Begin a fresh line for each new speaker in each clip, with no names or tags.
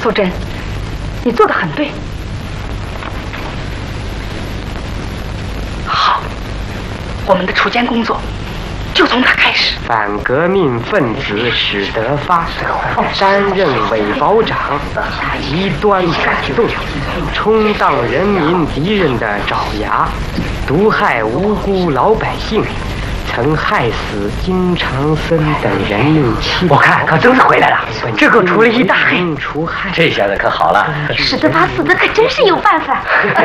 素贞，你做得很对。好，我们的锄奸工作就从他开始。
反革命分子史德发担任伪保长，极端改动，充当人民敌人的爪牙，毒害无辜老百姓，曾害死金长森等人命7条。
我看可真是回来了，这可除了一大黑。
除害，
这下子可好了。
史德发死的可真是有办法。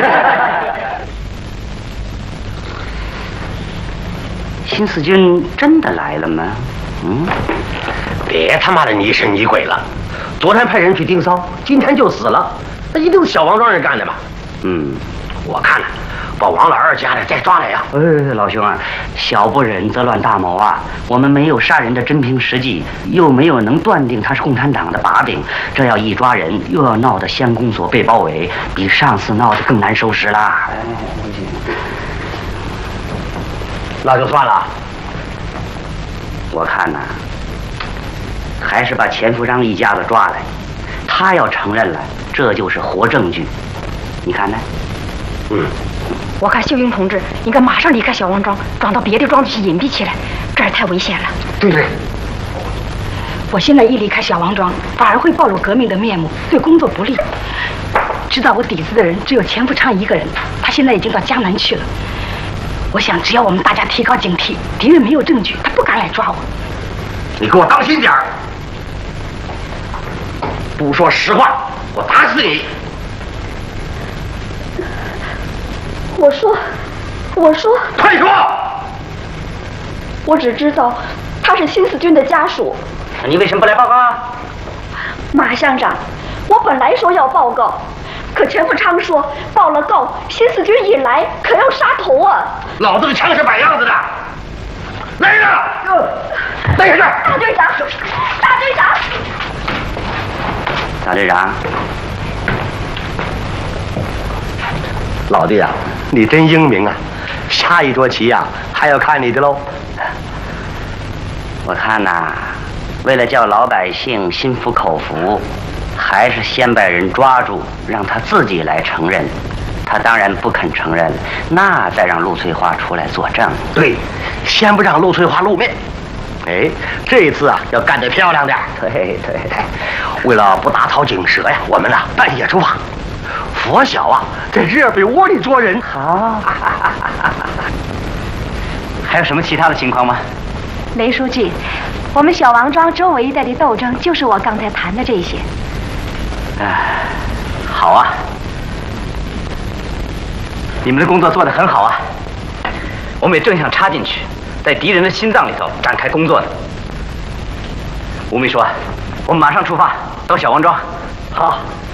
新四军真的来了吗？
别他妈的疑神疑鬼了！昨天派人去盯梢，今天就死了，那一定是小王庄人干的吧？我看呢，把王老二家的再抓来呀！
老兄啊，小不忍则乱大谋啊！我们没有杀人的真凭实据，又没有能断定他是共产党的把柄，这要一抓人，又要闹得乡公所被包围，比上次闹得更难收拾啦。
那就算了。
我看呐，还是把钱福章一家子抓来，他要承认了，这就是活证据。你看呢？
我看秀英同志应该马上离开小王庄，转到别的庄子去隐蔽起来，这儿太危险了。
对。
我现在一离开小王庄，反而会暴露革命的面目，对工作不利。知道我底子的人只有钱福昌一个人，他现在已经到江南去了。我想，只要我们大家提高警惕，敌人没有证据，他不敢来抓我。
你给我当心点儿，不说实话，我打死你！
我说，
快说！
我只知道他是新四军的家属。
你为什么不来报告啊？
马乡长，我本来说要报告，可钱福昌说报了告，新四军一来可要杀头啊！
老子的枪是摆样子的，来人啊！来人！
大队长，
大队长，
老弟啊，你真英明啊！下一桌棋呀，还要看你的喽。
我看呐，为了叫老百姓心服口服，还是先把人抓住，让他自己来承认。他当然不肯承认，那再让陆翠花出来作证。
对，先不让陆翠花露面。哎，这一次啊，要干得漂亮点。
对，
为了不打草惊蛇呀，我们呢半夜出发。佛小啊，在热被窝里捉人。
好。还有什么其他的情况吗？
雷书记，我们小王庄周围一带的斗争，就是我刚才谈的这些。
好啊。你们的工作做得很好啊，我们也正想插进去，在敌人的心脏里头展开工作呢。吴秘书，我们马上出发到小王庄。
好。